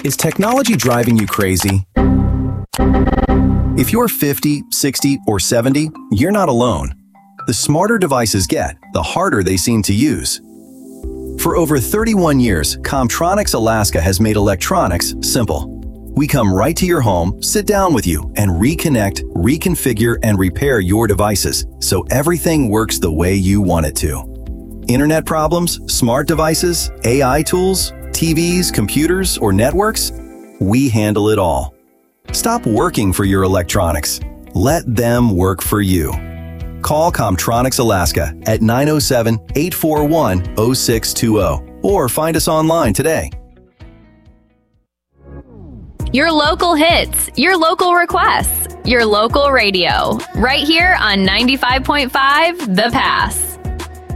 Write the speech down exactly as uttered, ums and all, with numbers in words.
Is technology driving you crazy? If you're fifty, sixty, or seventy, you're not alone. The smarter devices get, the harder they seem to use. For over thirty-one years, Comtronics Alaska has made electronics simple. We come right to your home, sit down with you, and reconnect, reconfigure, and repair your devices so everything works the way you want it to. Internet problems, smart devices, A I tools, T Vs, computers, or networks? We handle it all. Stop working for your electronics. Let them work for you. Call Comtronics Alaska at nine oh seven, eight four one, oh six two oh or find us online today. Your local hits, your local requests, your local radio, right here on ninety-five point five The Pass.